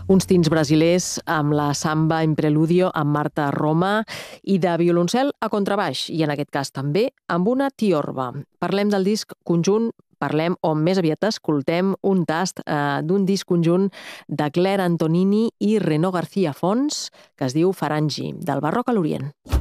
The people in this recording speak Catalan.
Uns tints brasilers amb la samba en preludio amb Marta Roma i de violoncel a contrabaix, i en aquest cas també amb una tiorba. Parlem del disc conjunt, o més aviat escoltem un tast d'un disc conjunt de Claire Antonini i Renaud García Fons, que es diu Farangi, del Barroc a l'Orient.